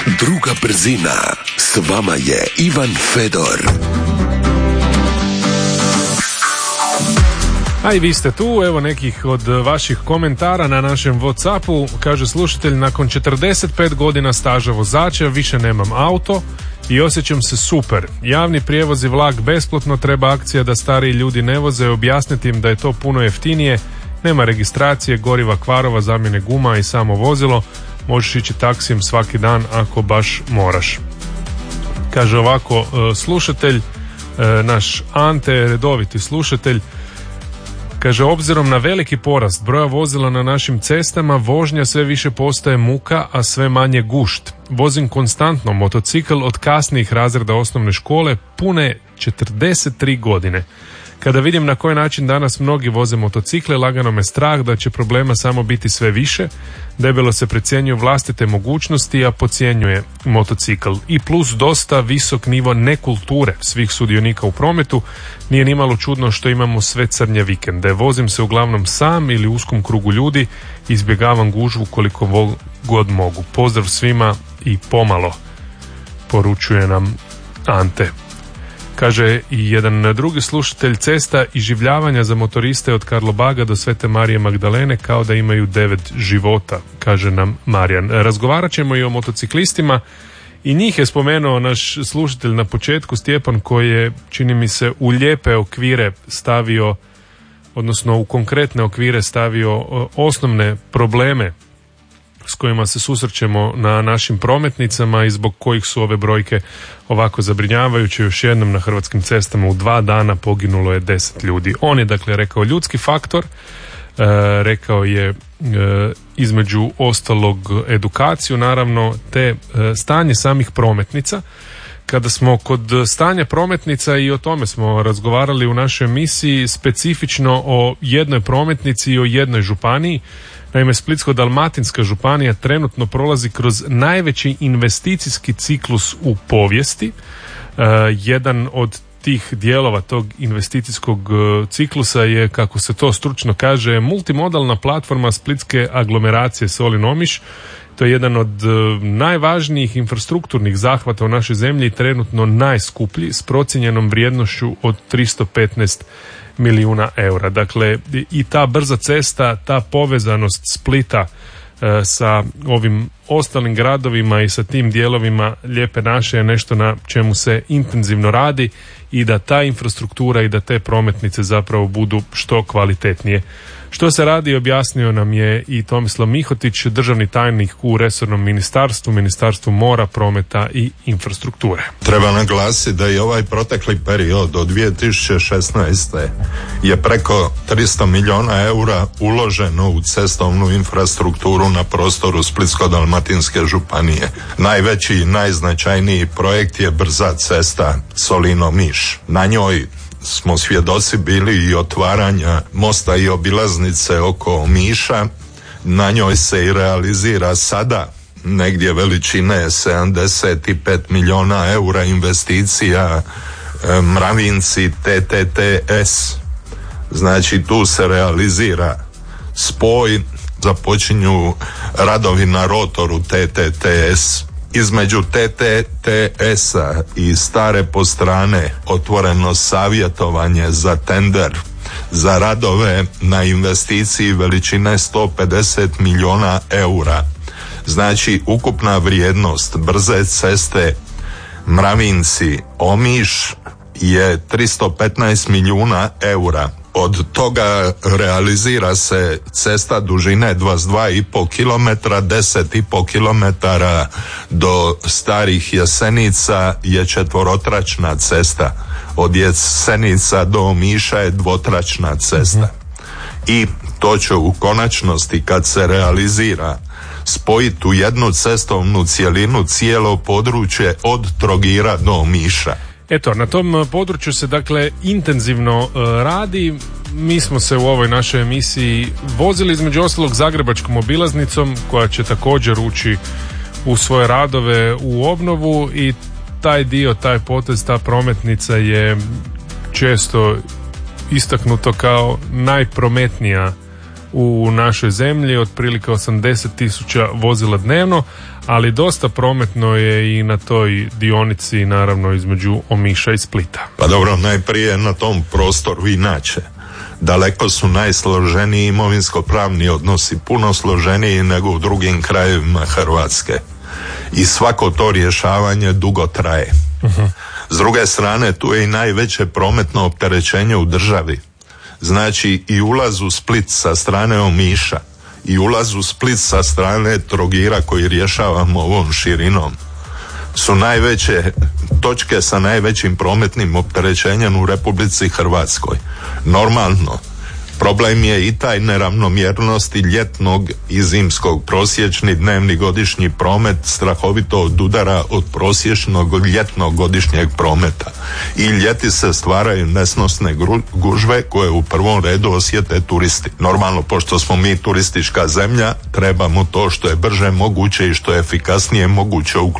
Druga brzina. S vama je Ivan Fedor. A i vi ste tu, evo nekih od vaših komentara na našem WhatsAppu. Kaže slušatelj, nakon 45 godina staža vozača više nemam auto i osjećam se super. Javni prijevoz i vlak besplatno, treba akcija da stariji ljudi ne voze, objasniti im da je to puno jeftinije, nema registracije, goriva, kvarova, zamjene guma i samo vozilo, možeš ići taksijem svaki dan ako baš moraš. Kaže ovako slušatelj, naš Ante, redoviti slušatelj, kaže, obzirom na veliki porast broja vozila na našim cestama, vožnja sve više postaje muka, a sve manje gušt. Vozim konstantno motocikl od kasnijih razreda osnovne škole, pune 43 godine. Kada vidim na koji način danas mnogi voze motocikle, lagano me strah da će problema samo biti sve više, debelo se precjenjuju vlastite mogućnosti, a podcjenjuje motocikl. I plus dosta visok nivo nekulture svih sudionika u prometu, nije nimalo čudno što imamo sve crnje vikende. Vozim se uglavnom sam ili u uskom krugu ljudi, izbjegavam gužvu koliko god mogu. Pozdrav svima i pomalo, poručuje nam Ante. Kaže i jedan drugi slušatelj, cesta iživljavanja za motoriste od Karlobaga do Svete Marije Magdalene kao da imaju 9 života, kaže nam Marijan. Razgovarat ćemo i o motociklistima i njih je spomenuo naš slušatelj na početku, Stjepan, koji je, čini mi se, u lijepe okvire stavio, odnosno u konkretne okvire stavio osnovne probleme s kojima se susrećemo na našim prometnicama i zbog kojih su ove brojke ovako zabrinjavajuće. Još jednom na hrvatskim cestama u 2 dana poginulo je 10 ljudi. On je dakle rekao ljudski faktor, rekao je između ostalog edukaciju, naravno, te stanje samih prometnica. Kada smo kod stanja prometnica, i o tome smo razgovarali u našoj emisiji, specifično o jednoj prometnici i o jednoj županiji. Naime, Splitsko-dalmatinska županija trenutno prolazi kroz najveći investicijski ciklus u povijesti. Jedan od tih dijelova tog investicijskog ciklusa je, kako se to stručno kaže, multimodalna platforma splitske aglomeracije Solin-Omiš. To je jedan od najvažnijih infrastrukturnih zahvata u našoj zemlji i trenutno najskuplji, s procijenjenom vrijednošću od 315 milijuna eura. Dakle, i ta brza cesta, ta povezanost Splita sa ovim ostalim gradovima i sa tim dijelovima Lijepe naše je nešto na čemu se intenzivno radi i da ta infrastruktura i da te prometnice zapravo budu što kvalitetnije. Što se radi, objasnio nam je i Tomislav Mihotić, državni tajnik u resornom Ministarstvu mora, prometa i infrastrukture. Treba naglasiti da je ovaj protekli period od 2016. je preko 300 milijuna eura uloženo u cestovnu infrastrukturu na prostoru Splitsko-dalmatinske županije. Najveći i najznačajniji projekt je brza cesta Solin-Omiš. Na njoj smo svjedoci bili i otvaranja mosta i obilaznice oko Omiša. Na njoj se i realizira sada negdje veličine 75 milijuna eura investicija Mravinci TTTS. Znači tu se realizira spoj, započinju radovi na rotoru TTTS. Između TTTS-a i Stare Postrane otvoreno savjetovanje za tender za radove na investiciji veličine 150 milijuna eura. Znači ukupna vrijednost brze ceste Mravinci-Omiš je 315 milijuna eura. Od toga realizira se cesta dužine 22,5 km, 10,5 km do Starih Jesenica je četvorotračna cesta. Od Jesenica do Omiša je dvotračna cesta. I to će u konačnosti, kad se realizira, spojiti u jednu cestovnu cjelinu cijelo područje od Trogira do Omiša. Eto, na tom području se dakle intenzivno radi. Mi smo se u ovoj našoj emisiji vozili između ostalog zagrebačkom obilaznicom koja će također ući u svoje radove u obnovu i taj dio, taj potez, ta prometnica je često istaknuto kao najprometnija u našoj zemlji, otprilike 80,000 vozila dnevno, ali dosta prometno je i na toj dionici, naravno između Omiša i Splita. Pa dobro, najprije na tom prostoru inače. Daleko su najsloženiji imovinsko-pravni odnosi, puno složeniji nego u drugim krajevima Hrvatske. I svako to rješavanje dugo traje. S druge strane, tu je i najveće prometno opterećenje u državi. Znači i ulaz u Split sa strane Omiša i ulaz u Split sa strane Trogira koji rješavamo ovom širinom su najveće točke sa najvećim prometnim opterećenjem u Republici Hrvatskoj. Normalno, problem je i taj neravnomjernosti ljetnog i zimskog. Prosječni dnevni godišnji promet strahovito odudara od prosječnog ljetnog godišnjeg prometa. I ljeti se stvaraju nesnosne gužve koje u prvom redu osjete turisti. Normalno, pošto smo mi turistička zemlja, trebamo to što je brže moguće i što je efikasnije moguće uključiti